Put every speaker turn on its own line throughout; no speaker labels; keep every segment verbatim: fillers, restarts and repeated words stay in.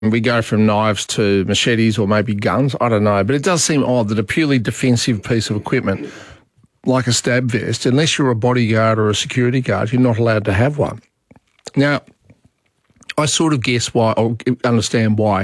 We go from knives to machetes or maybe guns, I don't know. But it does seem odd that a purely defensive piece of equipment, like a stab vest, unless you're a bodyguard or a security guard, you're not allowed to have one. Now, I sort of guess why, or understand why,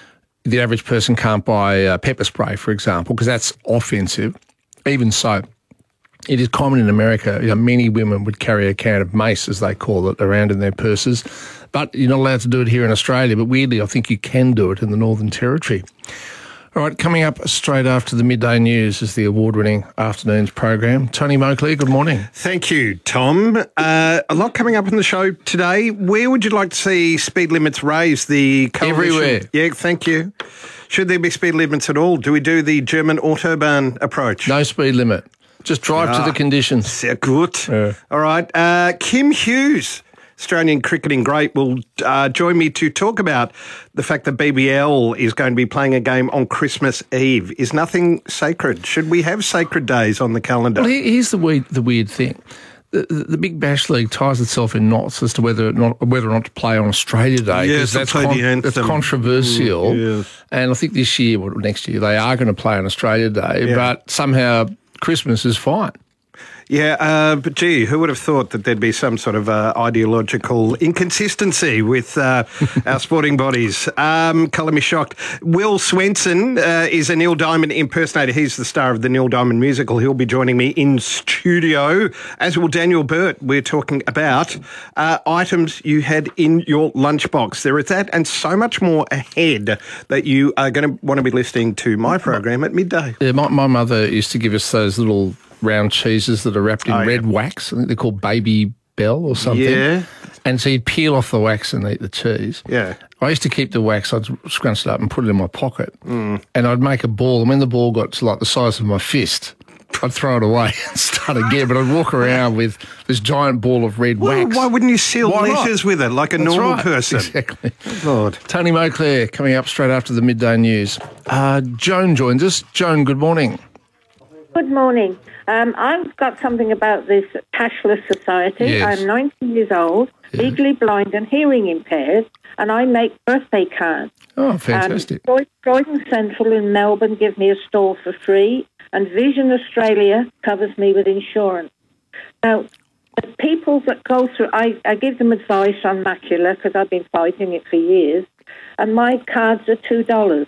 the average person can't buy uh, pepper spray, for example, because that's offensive. Even so, it is common in America. You know, many women would carry a can of mace, as they call it, around in their purses. But you're not allowed to do it here in Australia. But weirdly, I think you can do it in the Northern Territory. All right, coming up straight after the midday news is the award-winning afternoons program. Tony Moakley, good morning.
Thank you, Tom. Uh, a lot coming up in the show today. Where would you like to see speed limits raised? The coalition?
Everywhere.
Yeah, thank you. Should there be speed limits at all? Do we do the German Autobahn approach?
No speed limit. Just drive
ah,
to the conditions.
Sehr gut.
Yeah.
All right. Uh, Kim Hughes, Australian cricketing great, will uh, join me to talk about the fact that B B L is going to be playing a game on Christmas Eve. Is nothing sacred? Should we have sacred days on the calendar?
Well, here's the weird, the weird thing. The, the, the Big Bash League ties itself in knots as to whether or not, whether or not to play on Australia Day.
Yes,
that's,
play
con-
the anthem.
that's controversial.
Mm, yes.
And I think this year or next year they are going to play on Australia Day,
Yeah.
but somehow Christmas is fine.
Yeah, uh, but gee, who would have thought that there'd be some sort of uh, ideological inconsistency with uh, our sporting bodies? Um, colour me shocked. Will Swenson uh, is a Neil Diamond impersonator. He's the star of the Neil Diamond musical. He'll be joining me in studio, as will Daniel Burt. We're talking about uh, items you had in your lunchbox. There is that and so much more ahead that you are going to want to be listening to my program at midday.
Yeah, my, my mother used to give us those little round cheeses that are wrapped in
Oh,
red
yeah.
wax. I think they're called Baby Bell or something.
Yeah.
And so you'd peel off the wax and eat the cheese.
Yeah.
I used to keep the wax, I'd scrunch it up and put it in my pocket. Mm. And I'd make a ball. And when the ball got to like the size of my fist, I'd throw it away and start again. But I'd walk around with this giant ball of red
Well,
wax.
why wouldn't you seal
Why not?
letters with it like a
That's
normal
right.
person?
Exactly.
Lord.
Tony Moakley coming up straight after the midday news. Uh, Joan joins us. Joan, good morning.
Good morning. Um, I've got something about this cashless society.
Yes.
I'm ninety years old,
Yeah.
legally blind and hearing impaired, and I make birthday cards.
Oh, fantastic.
Um, Croydon Central in Melbourne give me a stall for free, and Vision Australia covers me with insurance. Now, the people that go through, I, I give them advice on macula because I've been fighting it for years, and my cards are two dollars.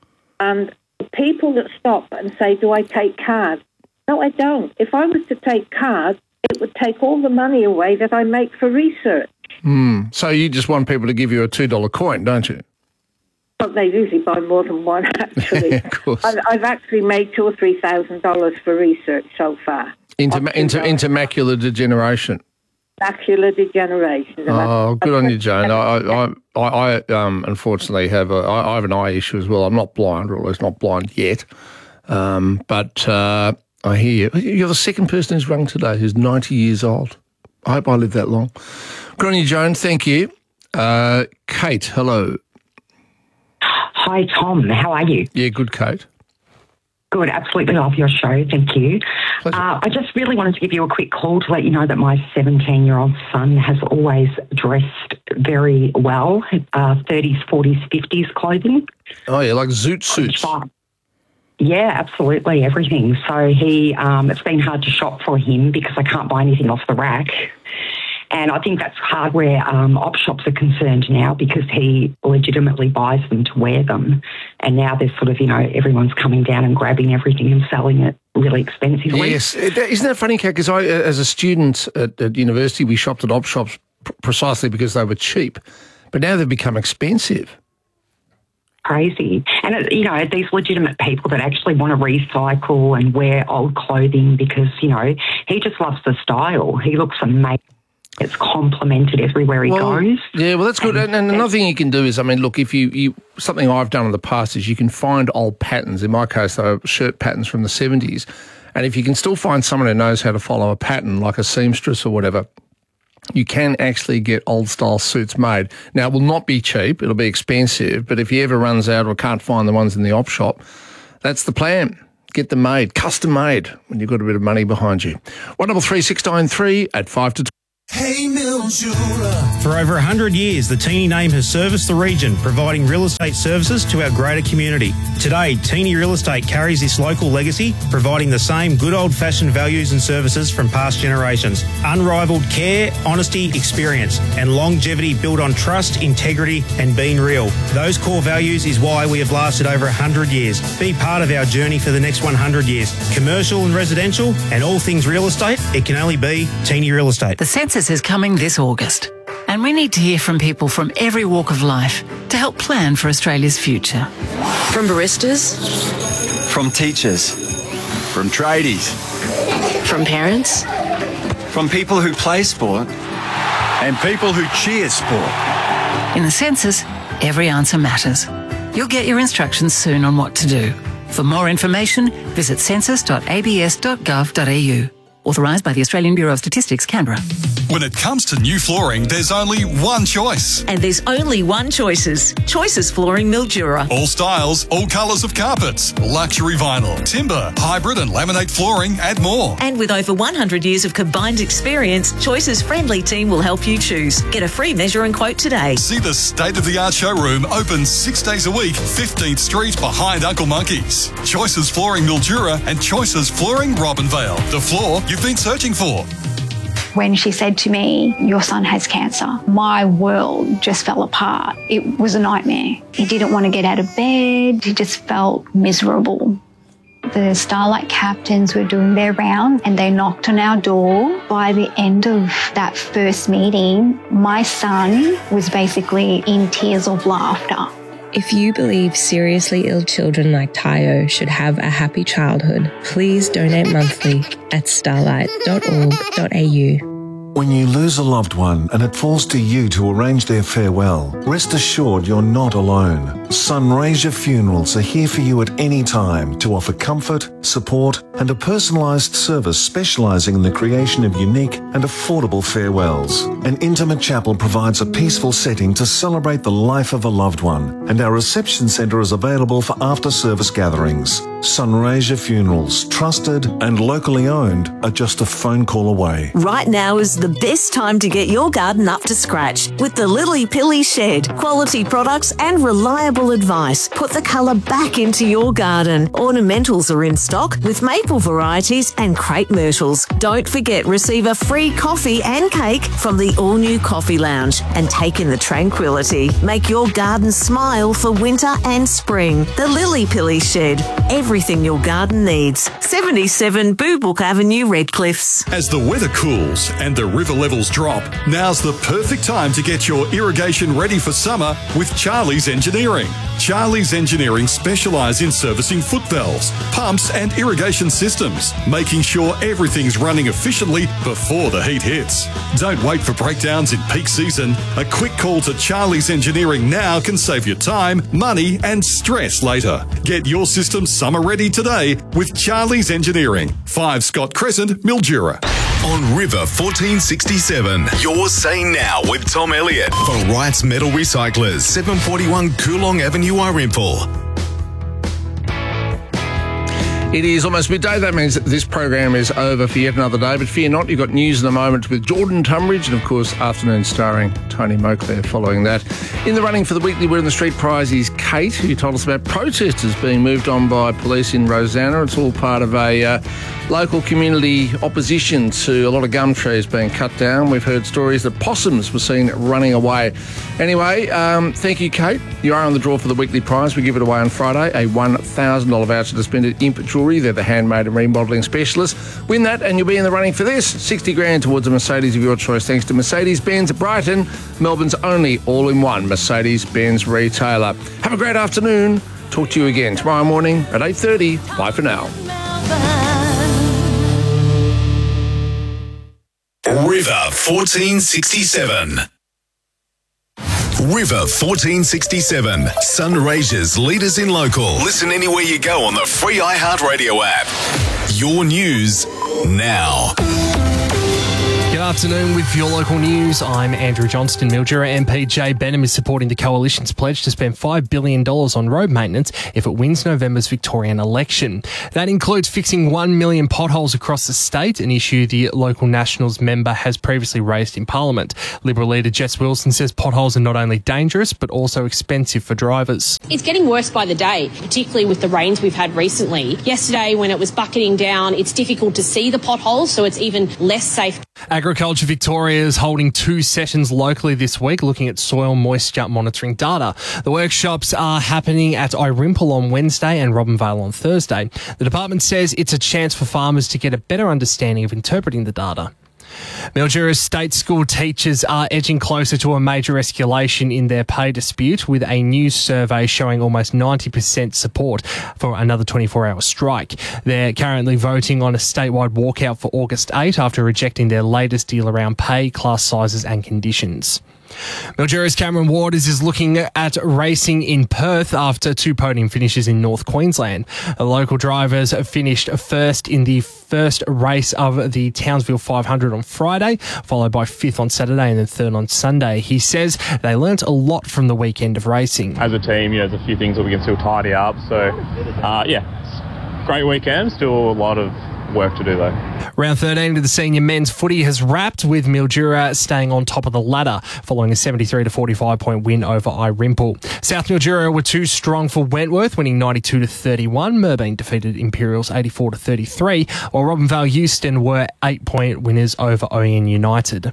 And the people that stop and say, do I take cards? No, I don't. If I was to take cards, it would take all the money away that I make for research.
Mm. So you just want people to give you a two dollar coin, don't you?
But they usually buy more than one, actually.
Of course.
I've, I've actually made two or three thousand dollars for research so far.
Into, ma- into, into macular degeneration.
Macular degeneration. And
Oh,
I've-
good on
I've-
you, Joan. I, I, I, I um, unfortunately have a, I, I have an eye issue as well. I'm not blind, or at least not blind yet. Um, but uh, I hear you. You're the second person who's rung today who's ninety years old. I hope I live that long. Good on you, Joan. Thank you. Uh, Kate, hello.
Hi, Tom. How are you?
Yeah, good, Kate.
Good. Absolutely love your show. Thank you.
Pleasure.
Uh, I just really wanted to give you a quick call to let you know that my seventeen-year-old son has always dressed very well, uh, thirties, forties, fifties clothing.
Oh, yeah, like zoot suits.
Yeah, absolutely, everything. So he, um, it's been hard to shop for him because I can't buy anything off the rack. And I think that's hard where um, op shops are concerned now because he legitimately buys them to wear them. And now there's sort of, you know, everyone's coming down and grabbing everything and selling it really expensively.
Yes. Isn't that funny, Kate? Because I, as a student at, at university, we shopped at op shops pr- precisely because they were cheap. But now they've become expensive.
Crazy. And, it, you know, these legitimate people that actually want to recycle and wear old clothing because, you know, he just loves the style. He looks amazing. It's complimented everywhere he
well,
goes.
Yeah, well, that's good. And, and another thing you can do is, I mean, look, if you, you something I've done in the past is you can find old patterns. In my case, they were shirt patterns from the seventies. And if you can still find someone who knows how to follow a pattern, like a seamstress or whatever, you can actually get old-style suits made. Now, it will not be cheap. It'll be expensive. But if he ever runs out or can't find the ones in the op shop, that's the plan. Get them made, custom made, when you've got a bit of money behind you. one double three six nine three at five to two.
Hey, Mill Mildura. For over one hundred years, the Teeny name has serviced the region, providing real estate services to our greater community. Today, Teeny Real Estate carries this local legacy, providing the same good old-fashioned values and services from past generations. Unrivaled care, honesty, experience, and longevity built on trust, integrity, and being real. Those core values is why we have lasted over one hundred years. Be part of our journey for the next one hundred years. Commercial and residential, and all things real estate, it can only be Teeny Real Estate.
The census is coming this August, and we need to hear from people from every walk of life to help plan for Australia's future.
From baristas,
from teachers, from tradies,
from parents,
from people who play sport, and people who cheer sport.
In the census, every answer matters. You'll get your instructions soon on what to do. For more information, visit census dot a b s dot gov dot a u. Authorised by the Australian Bureau of Statistics, Canberra.
When it comes to new flooring, there's only one choice.
And there's only one choices. Choices Flooring Mildura.
All styles, all colours of carpets, luxury vinyl, timber, hybrid and laminate flooring and more.
And with over one hundred years of combined experience, Choice's friendly team will help you choose. Get a free measure and quote today.
See the state-of-the-art showroom open six days a week, fifteenth Street behind Uncle Monkey's. Choices Flooring Mildura and Choices Flooring Robinvale. The floor you've been searching for.
When she said to me, your son has cancer, my world just fell apart. It was a nightmare. He didn't want to get out of bed. He just felt miserable. The Starlight captains were doing their round and they knocked on our door. By the end of that first meeting, my son was basically in tears of laughter.
If you believe seriously ill children like Tayo should have a happy childhood, please donate monthly at starlight dot org dot a u.
When you lose a loved one and it falls to you to arrange their farewell, rest assured you're not alone. Sunraysia Funerals are here for you at any time to offer comfort, support and a personalised service specialising in the creation of unique and affordable farewells. An intimate chapel provides a peaceful setting to celebrate the life of a loved one, and our reception centre is available for after-service gatherings. Sunraysia Funerals, trusted and locally owned, are just a phone call away.
Right now is the best time to get your garden up to scratch with the Lily Pilly Shed. Quality products and reliable advice. Put the colour back into your garden. Ornamentals are in stock with maple varieties and crepe myrtles. Don't forget, receive a free coffee and cake from the all-new Coffee Lounge and take in the tranquility. Make your garden smile for winter and spring. The Lily Pilly Shed. Everything your garden needs. seventy-seven Boobook Avenue, Redcliffs.
As the weather cools and the river levels drop, now's the perfect time to get your irrigation ready for summer with Charlie's Engineering. Charlie's Engineering specialise in servicing foot valves, pumps and irrigation systems, making sure everything's running efficiently before the heat hits. Don't wait for breakdowns in peak season. A quick call to Charlie's Engineering now can save you time, money and stress later. Get your system summer ready today with Charlie's Engineering, five Scott Crescent, Mildura.
On River fourteen sixty-seven, you're saying now with Tom Elliott for Wright's Metal Recyclers, seven forty-one Coolong Avenue, Irimple.
It is almost midday. That means that this program is over for yet another day. But fear not, you've got news in a moment with Jordan Tunbridge and, of course, Afternoon starring Tony Moclair following that. In the running for the weekly Word on the Street prize is Kate, who told us about protesters being moved on by police in Rosanna. It's all part of a uh, local community opposition to a lot of gum trees being cut down. We've heard stories that possums were seen running away. Anyway, um, thank you, Kate. You are on the draw for the weekly prize. We give it away on Friday, a one thousand dollars voucher to spend at Imp Jewellery. They're the handmade and remodelling specialists. Win that and you'll be in the running for this. sixty grand towards a Mercedes of your choice, thanks to Mercedes-Benz Brighton, Melbourne's only all-in-one Mercedes-Benz retailer. Have a great afternoon. Talk to you again tomorrow morning at eight thirty. Bye for now.
River fourteen sixty-seven. River fourteen sixty-seven, Sunraysia's leaders in local. Listen anywhere you go on the free iHeartRadio app. Your news now.
G'day.
afternoon with your local news. I'm Andrew Johnston. Mildura M P Jay Benham is supporting the Coalition's pledge to spend five billion dollars on road maintenance if it wins November's Victorian election. That includes fixing one million potholes across the state, an issue the local Nationals member has previously raised in Parliament. Liberal leader Jess Wilson says potholes are not only dangerous but also expensive for drivers.
It's getting worse by the day, particularly with the rains we've had recently. Yesterday, when it was bucketing down, it's difficult to see the potholes, so it's even less safe.
Agriculture Victoria is holding two sessions locally this week looking at soil moisture monitoring data. The workshops are happening at Irimple on Wednesday and Robinvale on Thursday. The department says it's a chance for farmers to get a better understanding of interpreting the data. Mildura's state school teachers are edging closer to a major escalation in their pay dispute, with a new survey showing almost ninety percent support for another twenty-four hour strike. They're currently voting on a statewide walkout for August eighth after rejecting their latest deal around pay, class sizes and conditions. Mildura's Cameron Waters is looking at racing in Perth after two podium finishes in North Queensland. The local drivers finished first in the first race of the Townsville five hundred on Friday, followed by fifth on Saturday and then third on Sunday. He says they learnt a lot from the weekend of racing.
As a team, you know, there's a few things that we can still tidy up. So, uh, yeah, great weekend. Still a lot of work to do though.
Round thirteen of the senior men's footy has wrapped, with Mildura staying on top of the ladder following a seventy-three to forty-five point win over Irimple. South Mildura were too strong for Wentworth, winning ninety-two to thirty-one. Merbein defeated Imperials eighty-four to thirty-three, while Robinvale Euston were eight point winners over Oyen United.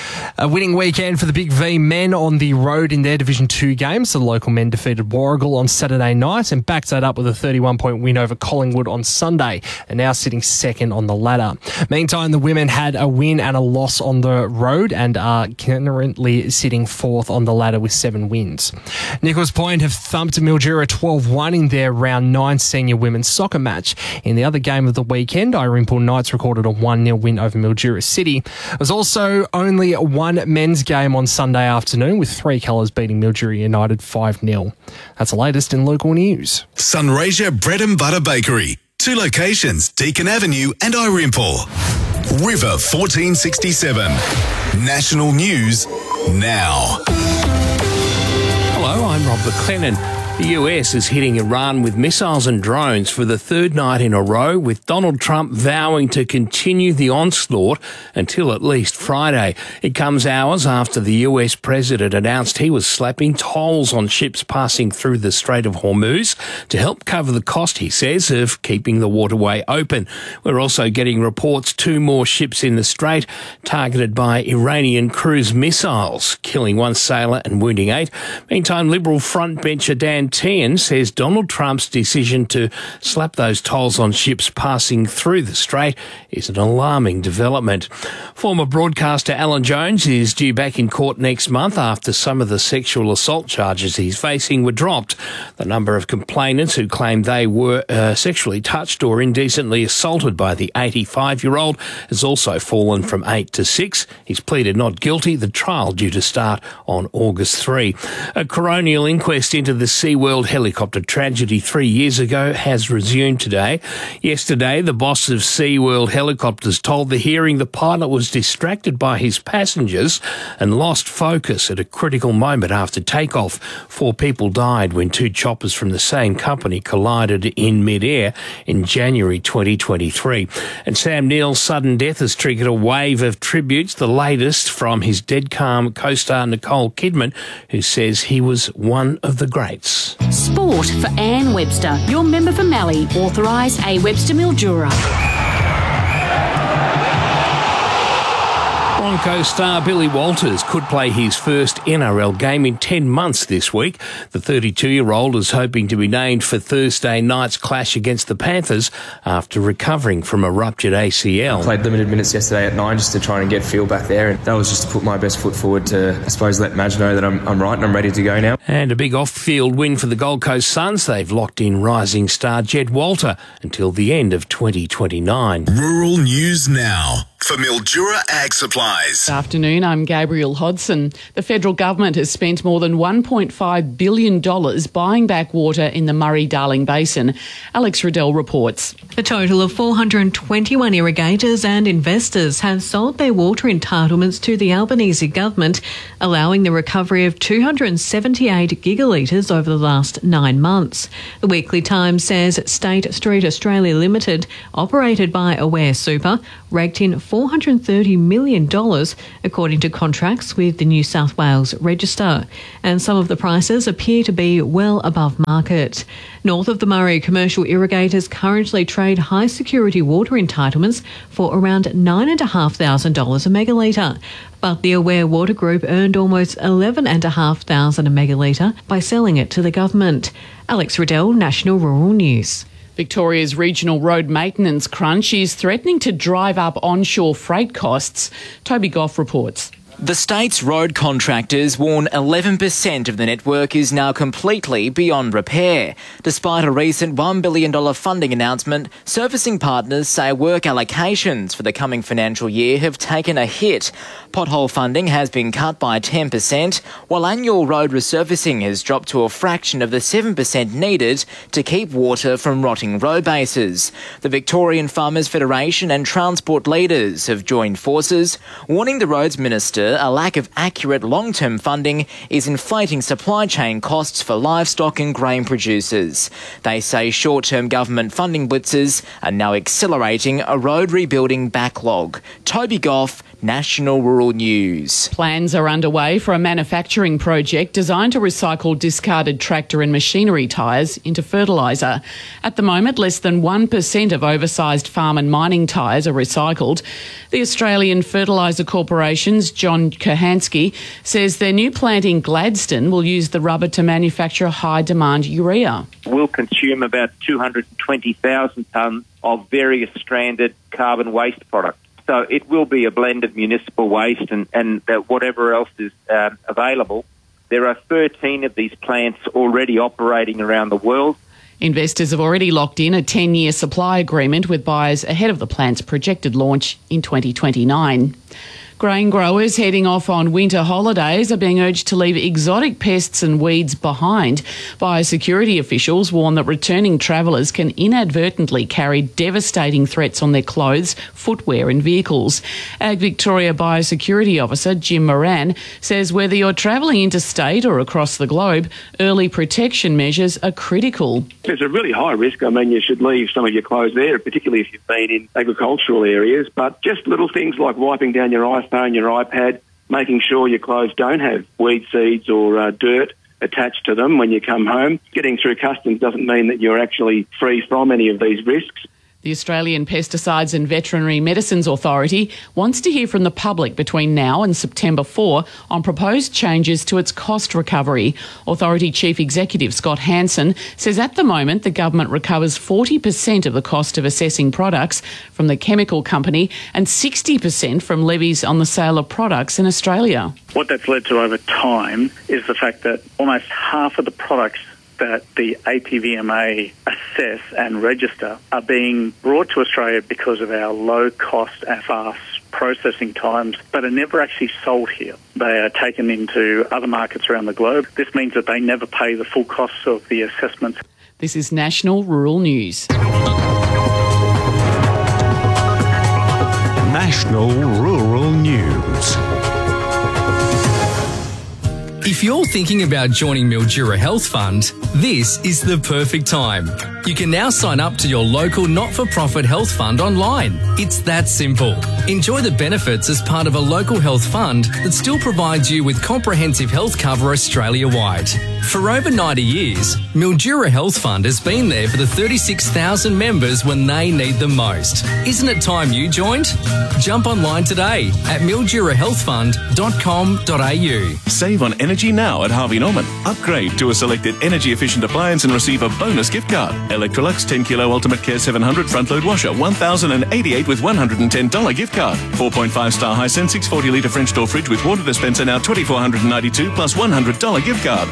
A winning weekend for the Big V men on the road in their Division two games. The local men defeated Warrigal on Saturday night and backed that up with a thirty-one point win over Collingwood on Sunday, and now sitting second on the ladder. Meantime, the women had a win and a loss on the road and are currently sitting fourth on the ladder with seven wins. Nichols Point have thumped Mildura twelve one in their round nine senior women's soccer match. In the other game of the weekend, Irimple Knights recorded a one nil win over Mildura City. There was also only one men's game on Sunday afternoon, with three colours beating Mildura United five nil. That's the latest in local news.
Sunraysia Bread and Butter Bakery. Two locations, Deakin Avenue and Irimple. River fourteen sixty-seven. National News now.
Hello, I'm Rob McLennan. The U S is hitting Iran with missiles and drones for the third night in a row, with Donald Trump vowing to continue the onslaught until at least Friday. It comes hours after the U S president announced he was slapping tolls on ships passing through the Strait of Hormuz to help cover the cost, he says, of keeping the waterway open. We're also getting reports two more ships in the strait targeted by Iranian cruise missiles, killing one sailor and wounding eight. Meantime, Liberal frontbencher Dan Tehan says Donald Trump's decision to slap those tolls on ships passing through the strait is an alarming development. Former broadcaster Alan Jones is due back in court next month after some of the sexual assault charges he's facing were dropped. The number of complainants who claimed they were uh, sexually touched or indecently assaulted by the eighty-five-year-old has also fallen from eight to six. He's pleaded not guilty. The trial due to start on August third. A coronial inquest into the SeaWorld helicopter tragedy three years ago has resumed today. Yesterday, the boss of SeaWorld Helicopters told the hearing the pilot was distracted by his passengers and lost focus at a critical moment after takeoff. Four people died when two choppers from the same company collided in mid-air in January twenty twenty-three. And Sam Neill's sudden death has triggered a wave of tributes, the latest from his dead calm co-star Nicole Kidman, who says he was one of the greats.
Sport for Anne Webster, your member for Mallee, authorised A Webster Mildura.
Broncos star Billy Walters could play his first N R L game in ten months this week. The thirty-two-year-old is hoping to be named for Thursday night's clash against the Panthers after recovering from a ruptured A C L.
I played limited minutes yesterday at nine just to try and get feel back there, and that was just to put my best foot forward to, I suppose, let Madge know that I'm, I'm right and I'm ready to go now.
And a big off-field win for the Gold Coast Suns. They've locked in rising star Jed Walter until the end of twenty twenty-nine.
Rural News Now. for Mildura Ag Supplies.
Good afternoon, I'm Gabriel Hodson. The federal government has spent more than one point five billion dollars buying back water in the Murray-Darling Basin. Alex Riddell reports.
A total of four hundred twenty-one irrigators and investors have sold their water entitlements to the Albanese government, allowing the recovery of two hundred seventy-eight gigalitres over the last nine months. The Weekly Times says State Street Australia Limited, operated by Aware Super, raked in four hundred thirty million dollars, according to contracts with the New South Wales Register, and some of the prices appear to be well above market. North of the Murray, commercial irrigators currently trade high-security water entitlements for around nine thousand five hundred dollars a megalitre, but the Aware Water Group earned almost eleven thousand five hundred dollars a megalitre by selling it to the government. Alex Riddell, National Rural News.
Victoria's regional road maintenance crunch is threatening to drive up onshore freight costs. Toby Goff reports.
The state's road contractors warn eleven percent of the network is now completely beyond repair. Despite a recent one billion dollars funding announcement, servicing partners say work allocations for the coming financial year have taken a hit. Pothole funding has been cut by ten percent, while annual road resurfacing has dropped to a fraction of the seven percent needed to keep water from rotting road bases. The Victorian Farmers Federation and transport leaders have joined forces, warning the Roads Minister a lack of accurate long-term funding is inflating supply chain costs for livestock and grain producers. They say short-term government funding blitzes are now accelerating a road rebuilding backlog. Toby Goff, National Rural News.
Plans are underway for a manufacturing project designed to recycle discarded tractor and machinery tyres into fertiliser. At the moment, less than one percent of oversized farm and mining tyres are recycled. The Australian Fertiliser Corporation's John Kohansky says their new plant in Gladstone will use the rubber to manufacture high-demand urea.
We'll consume about two hundred twenty thousand tonnes of various stranded carbon waste products. So it will be a blend of municipal waste and, and uh, whatever else is um, available. There are thirteen of these plants already operating around the world.
Investors have already locked in a ten-year supply agreement with buyers ahead of the plant's projected launch in twenty twenty-nine. Grain growers heading off on winter holidays are being urged to leave exotic pests and weeds behind. Biosecurity officials warn that returning travellers can inadvertently carry devastating threats on their clothes, footwear and vehicles. Ag Victoria Biosecurity Officer Jim Moran says whether you're travelling interstate or across the globe, early protection measures are critical.
There's a really high risk. I mean, you should leave some of your clothes there, particularly if you've been in agricultural areas, but just little things like wiping down your iPhone, your iPad, making sure your clothes don't have weed seeds or uh, dirt attached to them when you come home. Getting through customs doesn't mean that you're actually free from any of these risks.
The Australian Pesticides and Veterinary Medicines Authority wants to hear from the public between now and September fourth on proposed changes to its cost recovery. Authority Chief Executive Scott Hansen says at the moment the government recovers forty percent of the cost of assessing products from the chemical company and sixty percent from levies on the sale of products in Australia.
What that's led to over time is the fact that almost half of the products that the A P V M A assess and register are being brought to Australia because of our low cost and fast processing times, but are never actually sold here. They are taken into other markets around the globe. This means that they never pay the full costs of the assessments.
This is National Rural News.
National Rural News.
If you're thinking about joining Mildura Health Fund, this is the perfect time. You can now sign up to your local not-for-profit health fund online. It's that simple. Enjoy the benefits as part of a local health fund that still provides you with comprehensive health cover Australia-wide. For over ninety years, Mildura Health Fund has been there for the thirty-six thousand members when they need them most. Isn't it time you joined? Jump online today at mildura health fund dot com dot a u.
Save on energy now at Harvey Norman. Upgrade to a selected energy-efficient appliance and receive a bonus gift card. Electrolux ten kilo Ultimate Care seven hundred front-load washer, one thousand eighty-eight with one hundred ten dollars gift card. four point five star Hisense six hundred forty litre French door fridge with water dispenser now two thousand four hundred ninety-two plus one hundred dollars gift card. And buy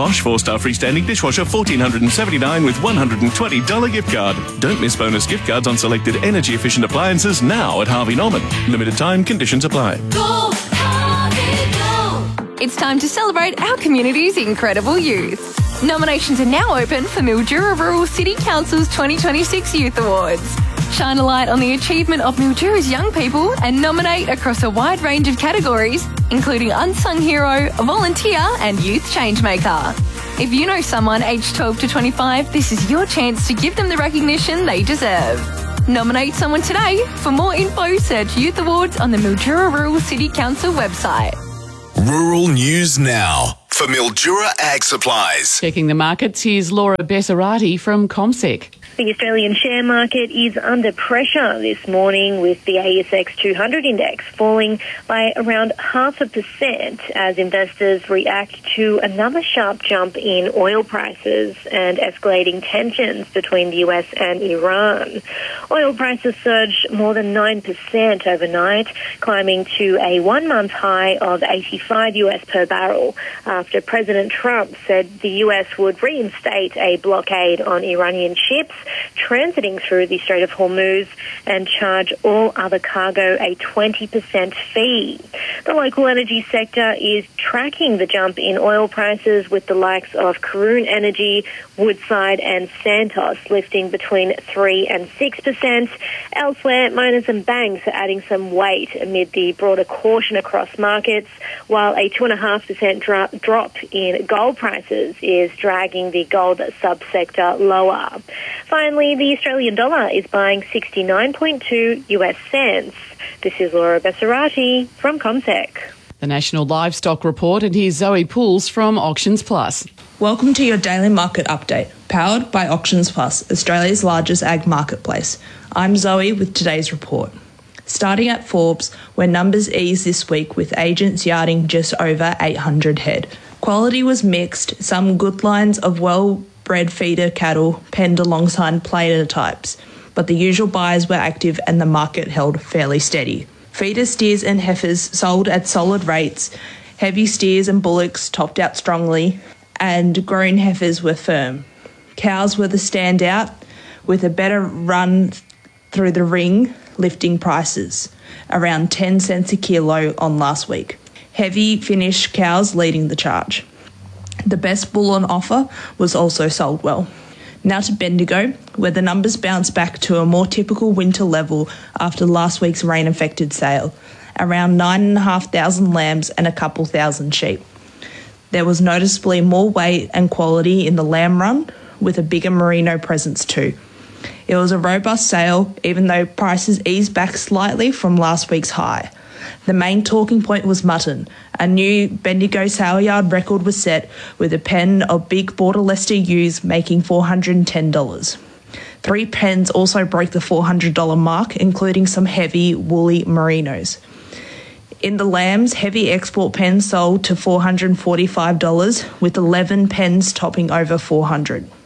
Bosch four-star freestanding dishwasher fourteen seventy-nine with one hundred twenty dollars gift card. Don't miss bonus gift cards on selected energy-efficient appliances now at Harvey Norman. Limited time, conditions apply.
Go, Harvey, go! It's time to celebrate our community's incredible youth. Nominations are now open for Mildura Rural City Council's twenty twenty-six Youth Awards. Shine a light on the achievement of Mildura's young people and nominate across a wide range of categories, including Unsung Hero, Volunteer and Youth Changemaker. If you know someone aged twelve to twenty-five, this is your chance to give them the recognition they deserve. Nominate someone today. For more info, search Youth Awards on the Mildura Rural City Council website.
Rural News Now for Mildura Ag Supplies.
Checking the markets, here's Laura Bessarati from CommSec.
The Australian share market is under pressure this morning, with the A S X two hundred index falling by around half a percent as investors react to another sharp jump in oil prices and escalating tensions between the U S and Iran. Oil prices surged more than nine percent overnight, climbing to a one-month high of eighty-five U S per barrel after President Trump said the U S would reinstate a blockade on Iranian ships transiting through the Strait of Hormuz and charge all other cargo a twenty percent fee. The local energy sector is tracking the jump in oil prices, with the likes of Karoon Energy, Woodside and Santos lifting between three and six percent. Elsewhere, miners and banks are adding some weight amid the broader caution across markets, while a two point five percent dro- drop in gold prices is dragging the gold subsector lower. Finally, the Australian dollar is buying sixty-nine point two U S cents. This is Laura Bessarati from CommSec.
The National Livestock Report, and here's Zoe Pools from Auctions Plus.
Welcome to your daily market update, powered by Auctions Plus, Australia's largest ag marketplace. I'm Zoe with today's report. Starting at Forbes, where numbers eased this week with agents yarding just over eight hundred head. Quality was mixed, some good lines of well bred feeder cattle penned alongside plainer types, but the usual buyers were active and the market held fairly steady. Feeder steers and heifers sold at solid rates, heavy steers and bullocks topped out strongly, and grown heifers were firm. Cows were the standout, with a better run through the ring, lifting prices, around ten cents a kilo on last week. Heavy finished cows leading the charge. The best bull on offer was also sold well. Now to Bendigo, where the numbers bounced back to a more typical winter level after last week's rain-affected sale, around nine thousand five hundred lambs and a couple thousand sheep. There was noticeably more weight and quality in the lamb run, with a bigger merino presence too. It was a robust sale, even though prices eased back slightly from last week's high. The main talking point was mutton. A new Bendigo sale yard record was set, with a pen of big Border Leicester ewes making four hundred ten dollars. Three pens also broke the four hundred dollars mark, including some heavy, woolly merinos. In the lambs, heavy export pens sold to four hundred forty-five dollars, with eleven pens topping over four hundred dollars.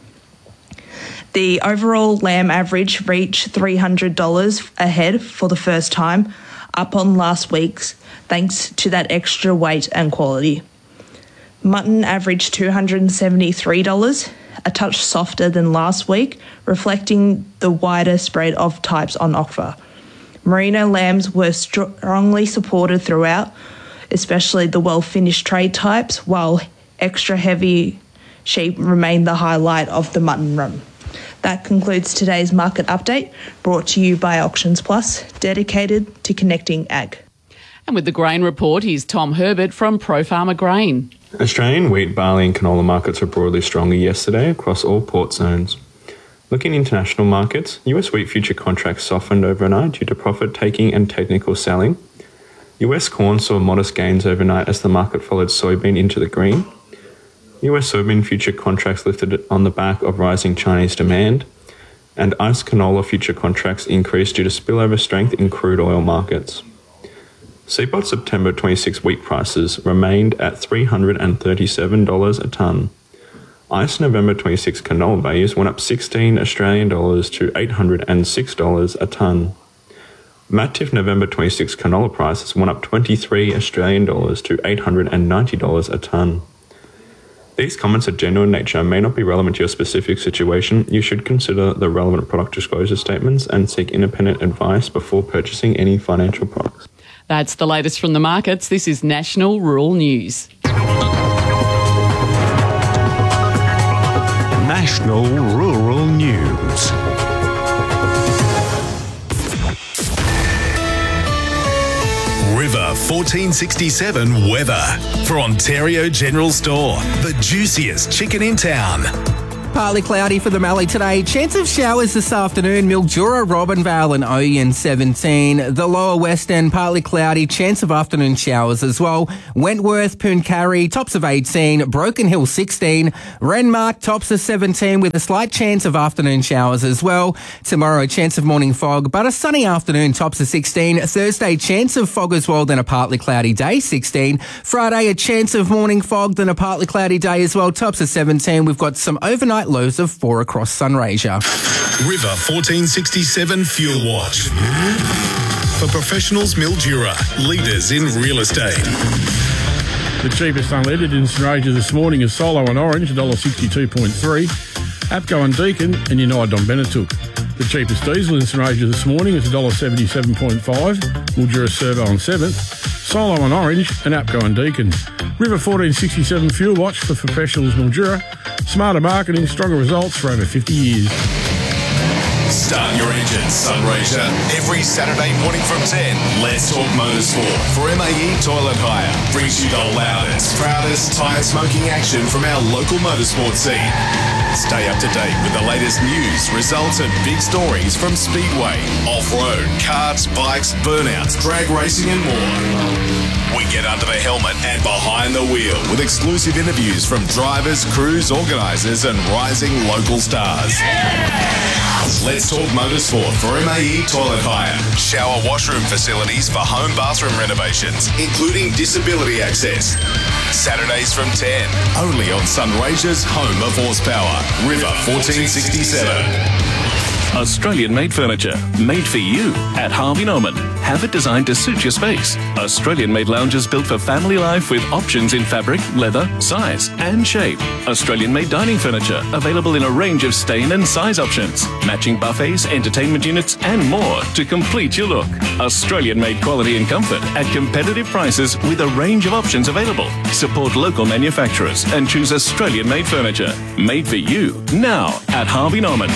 The overall lamb average reached three hundred dollars a head for the first time, up on last week's, thanks to that extra weight and quality. Mutton averaged two hundred seventy-three dollars, a touch softer than last week, reflecting the wider spread of types on offer. Merino lambs were strongly supported throughout, especially the well-finished trade types, while extra heavy sheep remained the highlight of the mutton run. That concludes today's market update, brought to you by Auctions Plus, dedicated to connecting ag.
And with the grain report, here's Tom Herbert from Pro Farmer Grain.
Australian wheat, barley and canola markets were broadly stronger yesterday across all port zones. Looking at international markets, U S wheat future contracts softened overnight due to profit-taking and technical selling. U S corn saw modest gains overnight as the market followed soybean into the green. U S soybean future contracts lifted on the back of rising Chinese demand, and I C E canola future contracts increased due to spillover strength in crude oil markets. C P O T September twenty-six wheat prices remained at three hundred thirty-seven dollars a tonne. I C E November twenty-six canola values went up sixteen Australian dollars to eight hundred six dollars a tonne. Matif November twenty-six canola prices went up twenty-three Australian dollars to eight hundred ninety dollars a tonne. These comments are general in nature and may not be relevant to your specific situation. You should consider the relevant product disclosure statements and seek independent advice before purchasing any financial products.
That's the latest from the markets. This is National Rural News.
National Rural News.
River fourteen sixty-seven weather for Ontario General Store, the juiciest chicken in town.
Partly cloudy for the Mallee today. Chance of showers this afternoon. Mildura, Robinvale and Oyen seventeen. The lower west end partly cloudy. Chance of afternoon showers as well. Wentworth, Pooncarie, tops of eighteen. Broken Hill sixteen. Renmark, tops of seventeen with a slight chance of afternoon showers as well. Tomorrow, chance of morning fog, but a sunny afternoon, tops of sixteen. Thursday, chance of fog as well, then a partly cloudy day, sixteen. Friday, a chance of morning fog, then a partly cloudy day as well, tops of seventeen. We've got some overnight lows of four across Sunraysia.
River fourteen sixty-seven Fuel Watch. For professionals, Mildura, leaders in real estate.
The cheapest unleaded in Sunraysia this morning is Solo and Orange, one dollar sixty-two point three. APCO and Deakin and United on Benetuk. The cheapest diesel in Sunraysia this morning is one dollar seventy-seven point five. Mildura Servo on seventh. Solo and Orange and APCO and Deakin. River fourteen sixty-seven Fuel Watch for professionals, Mildura. Smarter marketing, stronger results for over fifty years.
Start your engines, Sunraysia. Every Saturday morning from ten, Let's Talk Motorsport for M A E Toilet Hire. Brings you the loudest, proudest tyre smoking action from our local motorsport scene. Stay up to date with the latest news, results and big stories from Speedway, off-road, karts, bikes, burnouts, drag racing and more. We get under the helmet and behind the wheel with exclusive interviews from drivers, crews, organisers and rising local stars. Let's Talk Motorsport for M A E Toilet Hire. Shower washroom facilities for home bathroom renovations, including disability access. Saturdays from ten, only on Sunraysia's home of horsepower, River fourteen sixty-seven.
Australian-made furniture, made for you at Harvey Norman. Have it designed to suit your space. Australian-made lounges built for family life with options in fabric, leather, size and shape. Australian-made dining furniture available in a range of stain and size options. Matching buffets, entertainment units and more to complete your look. Australian-made quality and comfort at competitive prices with a range of options available. Support local manufacturers and choose Australian-made furniture. Made for you now at Harvey Norman.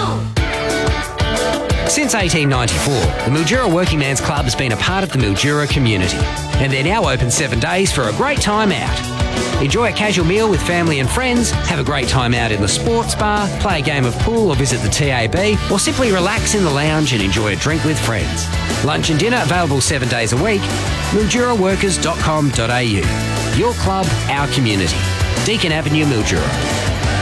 Since eighteen ninety-four, the Mildura Working Man's Club has been a part of the Mildura community, and they're now open seven days for a great time out. Enjoy a casual meal with family and friends, have a great time out in the sports bar, play a game of pool or visit the T A B, or simply relax in the lounge and enjoy a drink with friends. Lunch and dinner available seven days a week. mildura workers dot com dot a u. Your club, our community. Deakin Avenue, Mildura.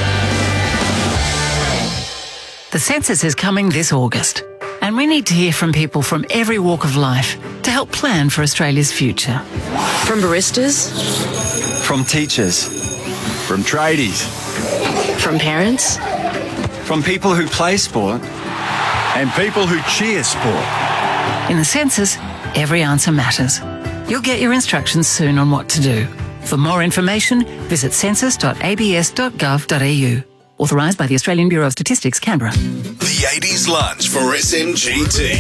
The census is coming this August, and we need to hear from people from every walk of life to help plan for Australia's future.
From baristas,
from teachers, from tradies,
from parents,
from people who play sport, and people who cheer sport.
In the census, every answer matters. You'll get your instructions soon on what to do. For more information, visit census dot a b s dot gov dot a u. Authorised by the Australian Bureau of Statistics, Canberra.
The eighties lunch for S M G T.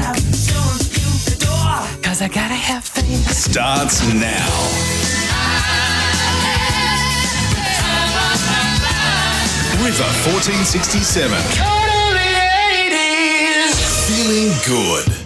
Cause I gotta have faith.
Starts now. River fourteen sixty-seven. Feeling good.